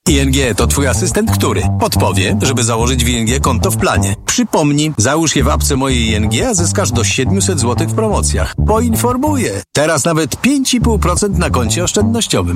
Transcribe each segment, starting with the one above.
ING to twój asystent, który podpowie, żeby założyć w ING konto w planie. Przypomni, załóż je w apce mojej ING, a zyskasz do 700 zł w promocjach. Poinformuję. Teraz nawet 5,5% na koncie oszczędnościowym.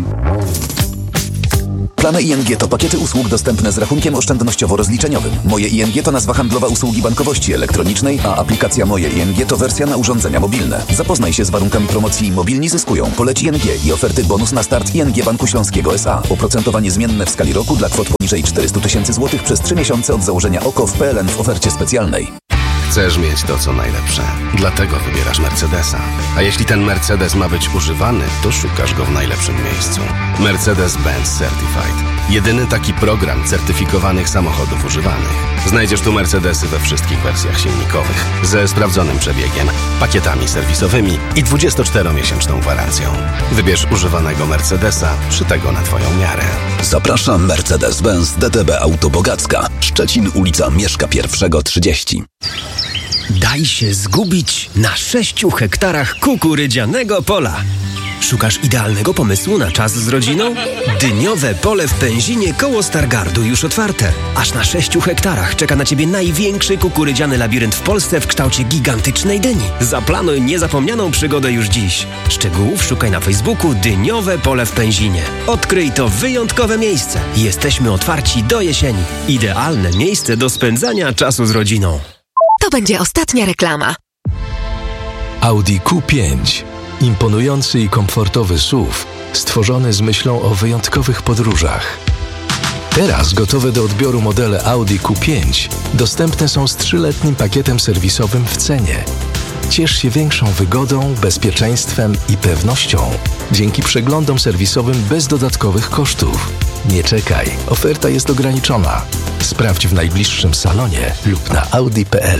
Plany ING to pakiety usług dostępne z rachunkiem oszczędnościowo-rozliczeniowym. Moje ING to nazwa handlowa usługi bankowości elektronicznej, a aplikacja Moje ING to wersja na urządzenia mobilne. Zapoznaj się z warunkami promocji Mobilni zyskują. Poleć ING i oferty bonus na start ING Banku Śląskiego S.A. Oprocentowanie zmienne w skali roku dla kwot poniżej 400 000 złotych przez 3 miesiące od założenia OKO w PLN w ofercie specjalnej. Chcesz mieć to, co najlepsze. Dlatego wybierasz Mercedesa. A jeśli ten Mercedes ma być używany, to szukasz go w najlepszym miejscu. Mercedes-Benz Certified. Jedyny taki program certyfikowanych samochodów używanych. Znajdziesz tu Mercedesy we wszystkich wersjach silnikowych, ze sprawdzonym przebiegiem, pakietami serwisowymi i 24-miesięczną gwarancją. Wybierz używanego Mercedesa, szytego na Twoją miarę. Zapraszam, Mercedes-Benz DTB Auto Bogacka. Szczecin, ulica Mieszka I 30. Daj się zgubić na 6 hektarach kukurydzianego pola. Szukasz idealnego pomysłu na czas z rodziną? Dyniowe pole w Pęzinie koło Stargardu już otwarte. Aż na 6 hektarach czeka na Ciebie największy kukurydziany labirynt w Polsce w kształcie gigantycznej dyni. Zaplanuj niezapomnianą przygodę już dziś. Szczegółów szukaj na Facebooku Dyniowe pole w Pęzinie. Odkryj to wyjątkowe miejsce. Jesteśmy otwarci do jesieni. Idealne miejsce do spędzania czasu z rodziną. To będzie ostatnia reklama. Audi Q5. Imponujący i komfortowy SUV, stworzony z myślą o wyjątkowych podróżach. Teraz gotowe do odbioru modele Audi Q5 dostępne są z 3-letnim pakietem serwisowym w cenie. Ciesz się większą wygodą, bezpieczeństwem i pewnością dzięki przeglądom serwisowym bez dodatkowych kosztów. Nie czekaj, oferta jest ograniczona. Sprawdź w najbliższym salonie lub na audi.pl.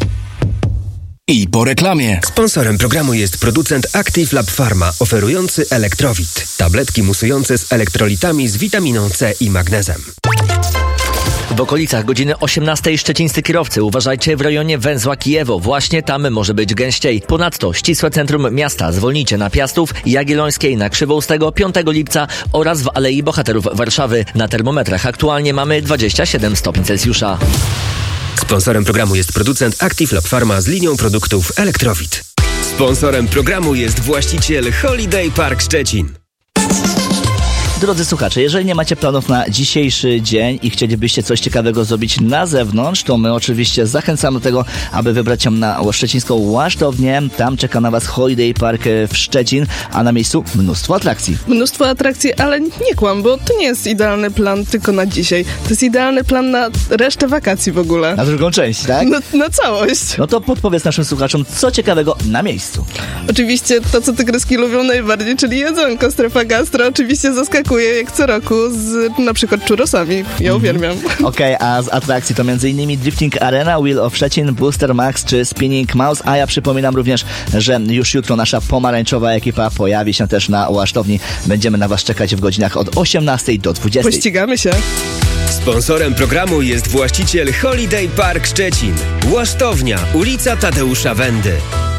I po reklamie. Sponsorem programu jest producent Active Lab Pharma, oferujący Elektrowit. Tabletki musujące z elektrolitami z witaminą C i magnezem. W okolicach godziny 18 szczecińscy kierowcy uważajcie w rejonie węzła Kijewo. Właśnie tam może być gęściej. Ponadto ścisłe centrum miasta zwolnijcie na Piastów, Jagiellońskiej, na Krzywoustego 5 lipca oraz w Alei Bohaterów Warszawy. Na termometrach aktualnie mamy 27 stopni Celsjusza. Sponsorem programu jest producent Active Lab Pharma z linią produktów Elektrowit. Sponsorem programu jest właściciel Holiday Park Szczecin. Drodzy słuchacze, jeżeli nie macie planów na dzisiejszy dzień i chcielibyście coś ciekawego zrobić na zewnątrz, to my oczywiście zachęcamy do tego, aby wybrać się na szczecińską Łasztownię. Tam czeka na Was Holiday Park w Szczecin, a na miejscu mnóstwo atrakcji. Mnóstwo atrakcji, ale nie kłam, bo to nie jest idealny plan tylko na dzisiaj. To jest idealny plan na resztę wakacji w ogóle. Na drugą część, tak? Na całość. No to podpowiedz naszym słuchaczom, co ciekawego na miejscu. Oczywiście to, co tygryski lubią najbardziej, czyli jedzonko. Strefa Gastro oczywiście zaskakuje jak co roku z na przykład churrosami. Ja uwielbiam. Okej, a z atrakcji to m.in. Drifting Arena, Wheel of Szczecin, Booster Max czy Spinning Mouse, a ja przypominam również, że już jutro nasza pomarańczowa ekipa pojawi się też na Łasztowni. Będziemy na Was czekać w godzinach od 18 do 20. Pościgamy się. Sponsorem programu jest właściciel Holiday Park Szczecin. Łasztownia, ulica Tadeusza Wendy.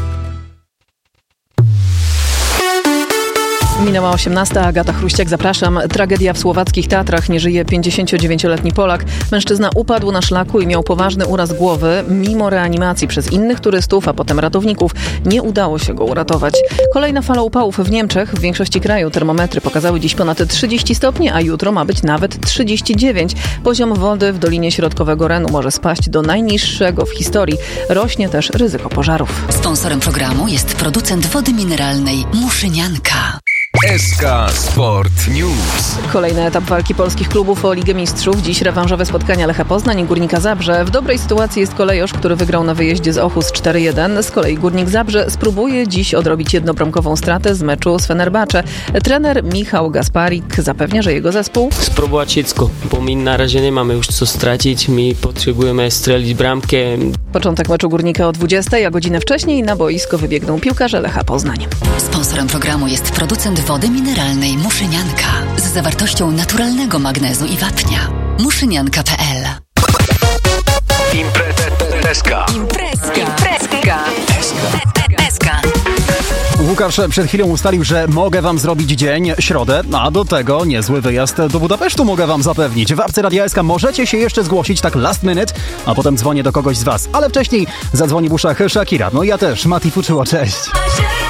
Minęła 18, Agata Chruściak, zapraszam. Tragedia w słowackich Tatrach. Nie żyje 59-letni Polak. Mężczyzna upadł na szlaku i miał poważny uraz głowy. Mimo reanimacji przez innych turystów, a potem ratowników, nie udało się go uratować. Kolejna fala upałów w Niemczech. W większości kraju termometry pokazały dziś ponad 30 stopni, a jutro ma być nawet 39. Poziom wody w Dolinie Środkowego Renu może spaść do najniższego w historii. Rośnie też ryzyko pożarów. Sponsorem programu jest producent wody mineralnej Muszynianka. SK Sport News. Kolejny etap walki polskich klubów o Ligę Mistrzów. Dziś rewanżowe spotkania Lecha Poznań i Górnika Zabrze. W dobrej sytuacji jest Kolejosz, który wygrał na wyjeździe z Ochus 4-1. Z kolei Górnik Zabrze spróbuje dziś odrobić jednobramkową stratę z meczu z Fenerbahce. Trener Michał Gasparik zapewnia, że jego zespół spróbować wszystko, bo my na razie nie mamy już co stracić. My potrzebujemy strzelić bramkę. Początek meczu Górnika o 20, a godzinę wcześniej na boisko wybiegną piłkarze Lecha Poznań. Sponsorem programu jest producent wody mineralnej Muszynianka z zawartością naturalnego magnezu i wapnia. Muszynianka.pl. Imprezka. Łukasz przed chwilą ustalił, że mogę wam zrobić dzień, środę, a do tego niezły wyjazd do Budapesztu mogę wam zapewnić. W apce Radia SK możecie się jeszcze zgłosić tak last minute, a potem dzwonię do kogoś z was. Ale wcześniej zadzwoni w uszach Shakira. No i ja też, Mati Fuczyło, cześć.